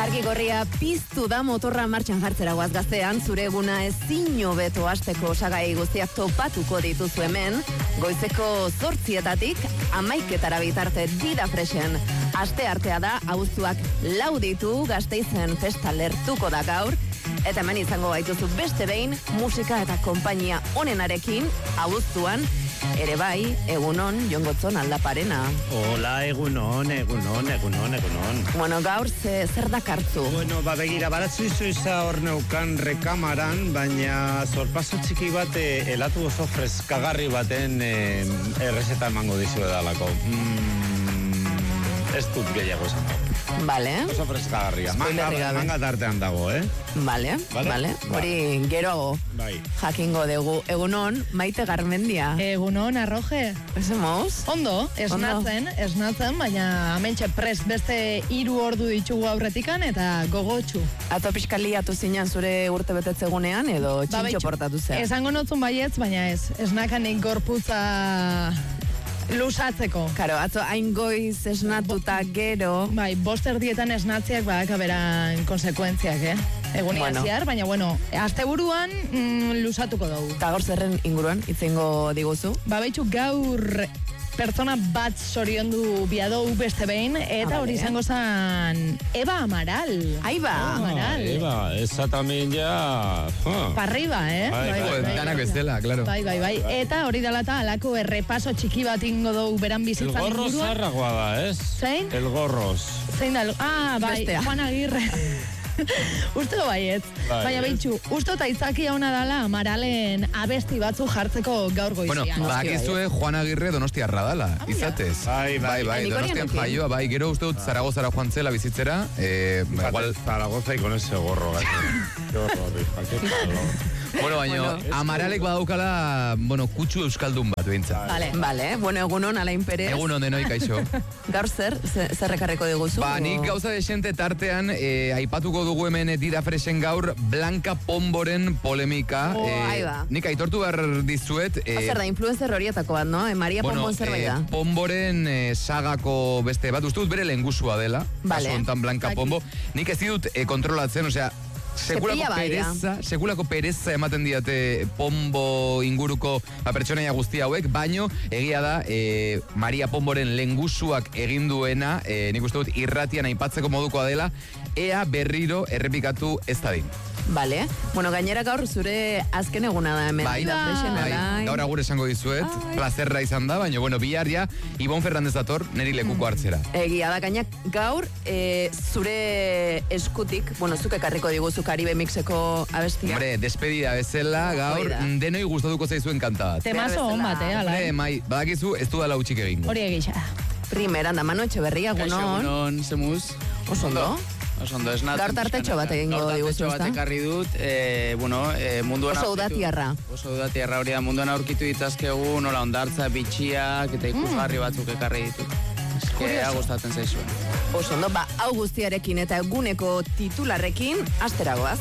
Argi gorria piztu da motorra martxan jartzera goaz gaztean, zure eguna ezin hobeto hasteko osagai guztiak topatuko dituzu hemen, goizeko 8:00 11:00 bitarte Dida Freshen. Aste artea da, abuztuak 4 ditu, Gasteizen festa lertuko da gaur, eta hemen izango gaituzu beste behin musika eta konpainia onenarekin, abuztuan, ere bai, egunon, Jongotzon Aldaparena. Hola, egunon. Bueno, gaur zer dakartzu? Bueno, begira, baratzu izuiza hor neukan rekamaran, baina zorpaso txiki bat elatu oso freskagarri baten errezeta emango dizu edalako. Ez dut gehiago esan. Vale. Oso freskagarria. Manga tartean dago, Vale. Hori geroago bai. jakingo dugu. Egunon, Maite Garmendia. Egunon, Arroje. Esemoz? Ondo, esnatzen, baina hementxe prest beste 3 ordu ditugu aurretikan eta gogotsu. Ato piskaliatu zinan zure urte betetzegunean edo txintxo portatu zea? Esango notzun baietz, baina ez. Esnakanik gorputza lusatzeko. Karo, atzo hain goiz esnatuta gero. Bai, 5:00 esnatziak badakaberan konsekuentziak, Egunia ziar, baina bueno, asteburuan lusatuko dugu. Eta gaur zerren inguruan, itzengo diguzu? Babeitzu gaur pertsona bat zoriondu biadou beste behin, eta hori izango zan Eva Amaral. Amaral. Eva, esa también ya... Parriba, Danak bestela, claro. Bai. Eta hori dalata alako errepaso txiki bat ingo dugu beran bizitzan inguruan. El gorro zarragoa da, ez? Zein? El gorros. Zein da? Bai, Bestea. Juan Agirre. Uste baietz. Baina behitxu, uste eta itzaki hauna dala Amaralen abesti batzu jartzeko gaur goizian. Bueno, bakizue Juan Agirre donostiarra dala, izatez. Bai. Donostian jaioa, bai, gero uste dut Zaragozara joan zela bizitzera. Igual Zaragoza y con ese gorro. Qué horror, Bueno, baina, Amaralek badaukala, kutsu euskaldun bat behintzat. Vale. Bueno, egunon, Alain Perez. Egunon denoi, kaixo. Gaur zerrekarreko diguzu? Nik gauza desente tartean, aipatuko dugu hemen Dida Freshen gaur, Blanca Pomboren polemika. Nik aitortu behar dizuet. Zer da, influencer horietako bat, no? Maria Pombon zerbait da. Pomboren sagako beste bat, uste dut bere lehengusua dela. Vale. Kasu hontan Blanca Pombo. Nik ez dut kontrolatzen, osea, Sekulako pereza ematen diate Pombo inguruko pertsonaia guzti hauek, baino egia da Maria Pomboren lengusuak egin duena, nik uste dut irratian aipatzeko modukoa dela, ea berriro errepikatu ez dadin. Vale. Bueno, gainera gaur zure azken eguna da hemen. Bai, gaur agur esango dizuet, plazerra izan da, baina bihar ja Ibon Fernández dator neri lekuko hartzera. Egia da, gaina gaur zure eskutik, zuk ekarriko diguzu Caribe Mixeko abestia. Hombre, despedida bezala, gaur denoi gustatuko zaizuen kanta bat. Temazo hon bat, ala. Mai, badakizu ez du dala utxik egingo. Hori egisa. Primera, da Manu Etxeberria, egunon. Egunon, zemuz. Osondo, esnatzen. Gaur tartetxo bat egingo diguzu, tartetxo bat ekarri dut, munduan... Oso udatiarra. Oso udatiarra hori da, munduan aurkitu ditazkegu, nola ondartza, bitxiak, eta ikusgarri batzuk ekarri ditut. Ea gustatzen zaizuen. Osondo, hau guztiarekin eta eguneko titularrekin, asteragoaz.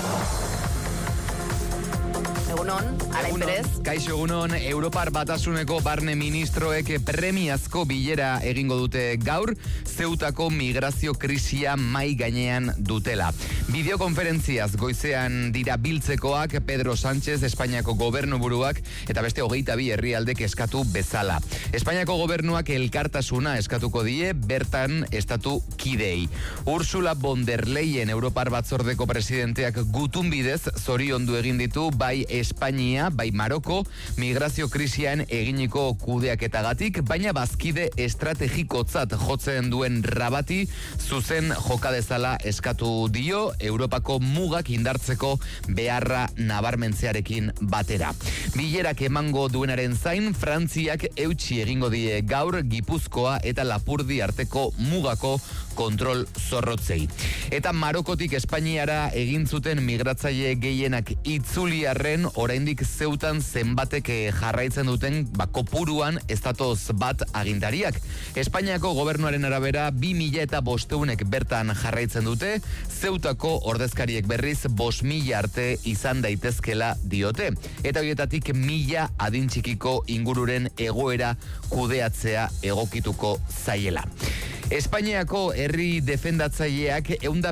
Egunon, Alain Perez. Kaixo egunon, Europar Batasuneko barne ministroek premiazko bilera egingo dute gaur, Zeutako migrazio krisia mai gainean dutela. Bideokonferentziaz goizean dira biltzekoak Pedro Sánchez, Espainiako gobernuburuak, eta beste 22 herrialdek eskatu bezala. Espainiako gobernuak elkartasuna eskatuko die, bertan estatu kidei. Ursula von der Leyen, Europar Batzordeko presidenteak gutun bidez zoriondu egin ditu, bai Espainia, bai Maroko, migrazio krisian eginiko kudeaketagatik, baina bazkide estrategikotzat jotzen duen Rabati zuzen joka dezala eskatu dio, Europako mugak indartzeko beharra nabarmentzearekin batera. Bilerak emango duenaren zain, Frantziak eutsi egingo die gaur Gipuzkoa eta Lapurdi arteko mugako kontrol zorrotzei. Eta Marokotik Espainiara egin zuten migratzaile gehienak itzuliarren oraindik Zeutan zenbatek jarraitzen duten kopuruan estatoz bat agintariak. Espainiako gobernuaren arabera 2.500 bertan jarraitzen dute, Zeutako ordezkariek berriz 5.000 arte izan daitezkela diote. Eta horietatik 1.000 adintxikiko ingururen egoera kudeatzea egokituko zaiela. Espainiako herri defendatzaileak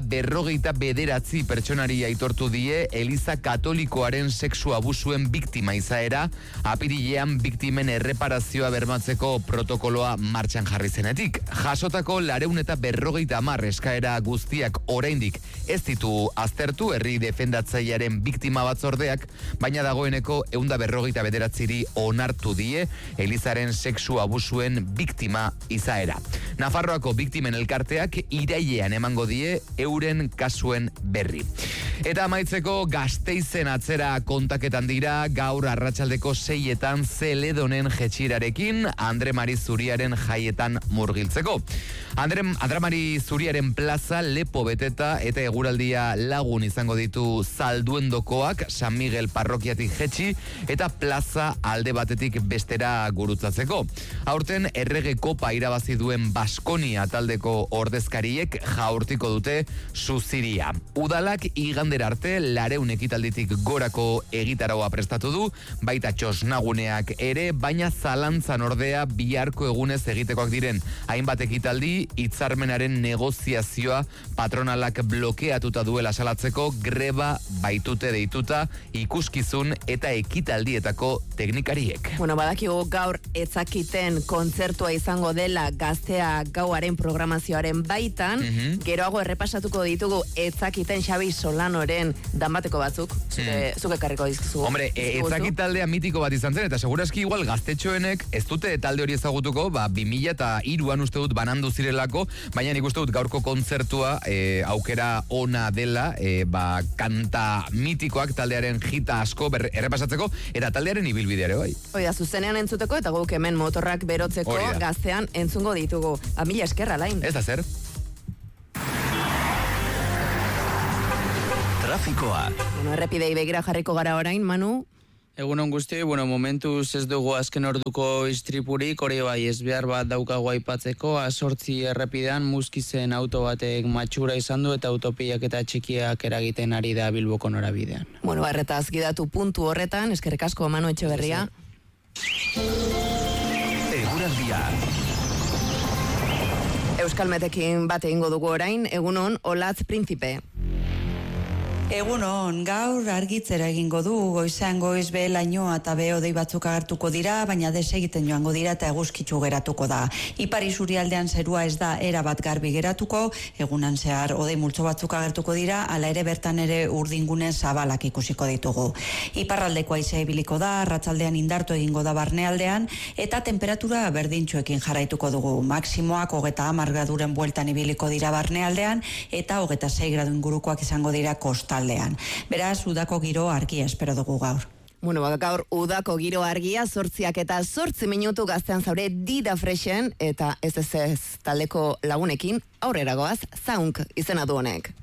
159 pertsonari aitortu die Eliza Katolikoaren sexu abusuen biktima izaera, apirilean biktimen erreparazioa bermatzeko protokoloa martxan jarri zenetik. Jasotako 250 eskaera guztiak oraindik ez ditu aztertu herri defendatzailearen biktima batzordeak, baina dagoeneko 159 onartu die Elizaren sexu abusuen biktima izaera. Nafarroako biktimen elkarteak irailean emango die euren kasuen berri. Eta amaitzeko Gasteizen atzera kontaketan dira gaur arratsaldeko 6etan Zeledonen jetxirarekin Andre Mari Zuriaren jaietan murgiltzeko. Andre Mari Zuriaren plaza lepo beteta eta eguraldia lagun izango ditu Zalduendokoak San Miguel parrokiatik jetxi eta plaza alde batetik bestera gurutzatzeko. Aurten errege kopa irabazi duen Baskonia taldeko ordezkariek jaurtiko dute Zuziria. Udalak igandera arte 200 ekitalditik gorako egitaragoa prestatu du, baita txosnaguneak ere, baina zalantzan ordea biharko egunez egitekoak diren hainbat ekitaldi, hitzarmenaren negoziazioa patronalak blokeatuta duela salatzeko greba baitute deituta ikuskizun eta ekitaldietako teknikariek. Bueno, badakigu gaur etzakiten kontzertua izango dela Gaztea gauaren programazioaren baitan, geroago errepasatuko ditugu etzakiten Xabi Solanoren danbateko batzuk, zuke karriko dizkizugu. Hombre, etzakit taldea mitiko bat izan zen, eta segurazki igual gaztetxoenek ez dute talde hori ezagutuko, 2003an uste dut banandu zirelako, baina nik uste dut gaurko kontzertua aukera ona dela, kanta mitikoak taldearen hita asko errepasatzeko, eta taldearen ibilbideare bai. Oida, zuzenean entzuteko eta guk hemen motorrak berotzeko Gaztean entzungo ditugu. Mila eskerra, Lain. Ez da zer. Trafikoa. Bueno, errepidei begira jarriko gara orain, Manu. Egunon guzti, momentuz ez dugu azken orduko istripurik, hori bai ez behar bat daukagu aipatzeko, A8 errepidean Muskizen auto batek matxura izan du eta autopiak eta txikiak eragiten ari da Bilboko norabidean. Bueno, erretaz gidatu puntu horretan, eskerrik asko Manu Etxeberria. Eguraldia. Euskalmetekin bat egingo dugu orain, egunon Olatz Prinzipe. Egunon, gaur argitzera egingo du, goizean goiz lainoa eta hodei batzuk agertuko dira, baina desegiten joango dira eta eguzkitzu geratuko da. Ipar isurialdean zerua ez da erabat garbi geratuko, egunan zehar hodei multzo batzuk agertuko dira, hala ere bertan ere urdingune zabalak ikusiko ditugu. Iparraldeko haizea ibiliko da, arratsaldean indartu egingo da barnealdean, eta temperatura berdintxoekin jarraituko dugu. Maksimoak 30 graduren bueltan ibiliko dira barnealdean, eta 26 gradu ingurukoak izango dira kostaldean. Beraz, udako giro argia espero dugu gaur. Bueno, gaur udako giro argia 8:08 minutu Gaztean zaure Dida Freshen eta ez taldeko lagunekin aurrera goaz, Zaunk izena du honek.